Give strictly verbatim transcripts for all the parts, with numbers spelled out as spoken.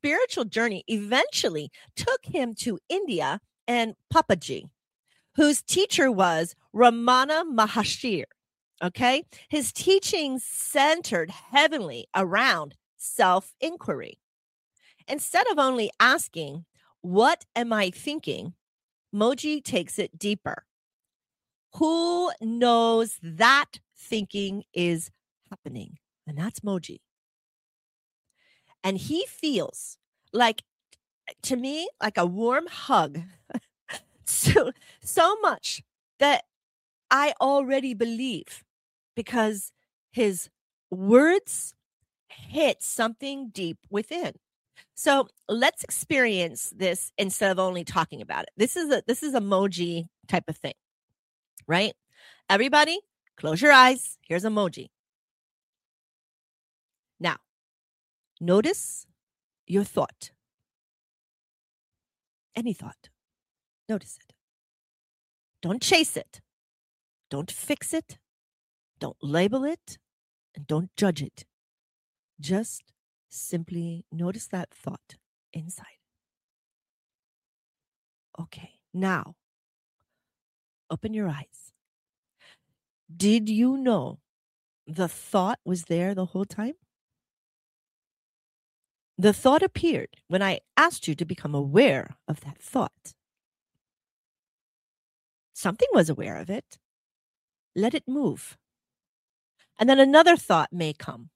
spiritual journey eventually took him to India and Papaji, whose teacher was Ramana Maharshi. Okay. His teachings centered heavily around self-inquiry. Instead of only asking, what am I thinking? Moji takes it deeper. Who knows that thinking is happening? And that's Moji. And he feels like, to me, like a warm hug. so, so much that I already believe, because his words hit something deep within. So let's experience this instead of only talking about it. This is a this is a Moji type of thing, right? Everybody, close your eyes. Here's a Moji. Now, notice your thought. Any thought. Notice it. Don't chase it. Don't fix it. Don't label it. And don't judge it. Just simply notice that thought inside. Okay, now, open your eyes. Did you know the thought was there the whole time? The thought appeared when I asked you to become aware of that thought. Something was aware of it. Let it move. And then another thought may come.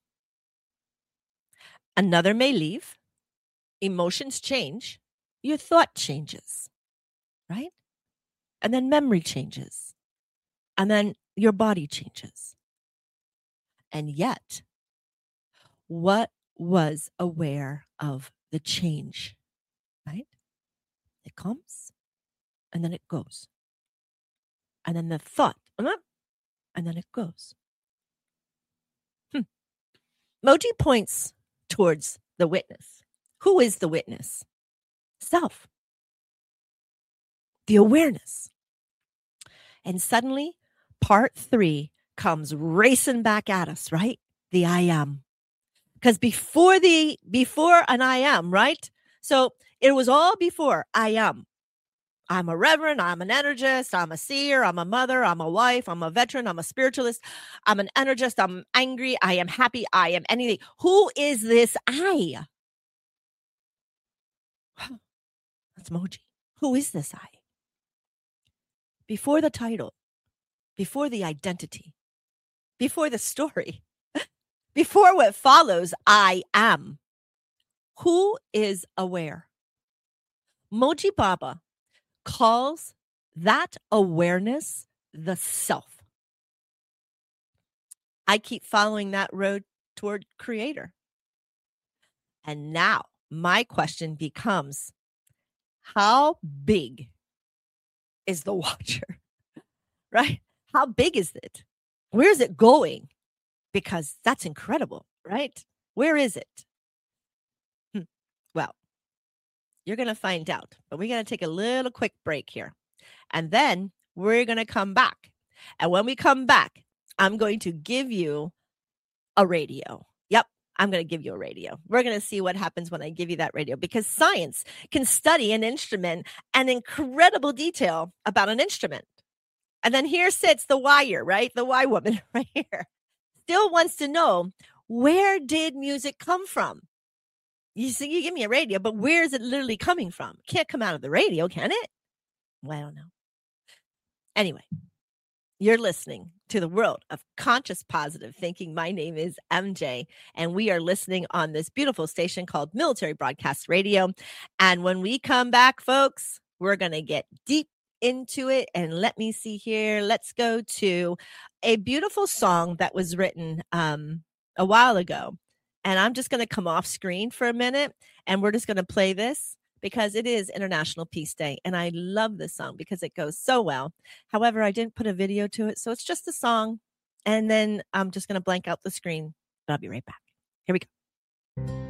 Another may leave. Emotions change. Your thought changes, right? And then memory changes. And then your body changes. And yet, what was aware of the change, right? It comes and then it goes. And then the thought, and then it goes. Hmm. Moji points towards the witness. Who is the witness? Self. The awareness. And suddenly, part three comes racing back at us, right? The I am. Because before the, before an I am, right? So it was all before I am. I'm a reverend, I'm an energist, I'm a seer, I'm a mother, I'm a wife, I'm a veteran, I'm a spiritualist, I'm an energist, I'm angry, I am happy, I am anything. Who is this I? That's Moji. Who is this I? Before the title, before the identity, before the story, before what follows, I am. Who is aware? Moji Baba calls that awareness the self. I keep following that road toward creator. And now my question becomes, how big is the watcher? Right? How big is it? Where is it going? Because that's incredible, right? Where is it? Hmm. Well, you're going to find out, but we're going to take a little quick break here. And then we're going to come back. And when we come back, I'm going to give you a radio. Yep, I'm going to give you a radio. We're going to see what happens when I give you that radio, because science can study an instrument and incredible detail about an instrument. And then here sits the wire, right? The Y woman right here. Still wants to know, where did music come from? You see, you give me a radio, but where is it literally coming from? It can't come out of the radio, can it? Well, I don't know. Anyway, you're listening to the world of conscious positive thinking. My name is M J, and we are listening on this beautiful station called Military Broadcast Radio. And when we come back, folks, we're going to get deep into it. And let me see here. Let's go to a beautiful song that was written um, a while ago. And I'm just going to come off screen for a minute, and we're just going to play this because it is International Peace Day. And I love this song because it goes so well. However, I didn't put a video to it, so it's just a song. And then I'm just going to blank out the screen, but I'll be right back. Here we go.